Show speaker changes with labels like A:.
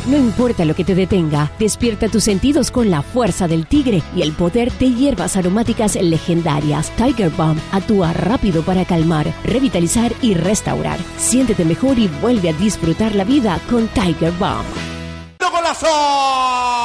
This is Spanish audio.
A: No importa lo que te detenga, despierta tus sentidos con la fuerza del tigre y el poder de hierbas aromáticas legendarias. Tiger Balm actúa rápido para calmar, revitalizar y restaurar. Siéntete mejor y vuelve a disfrutar la vida con Tiger Balm.
B: ¡Golazo!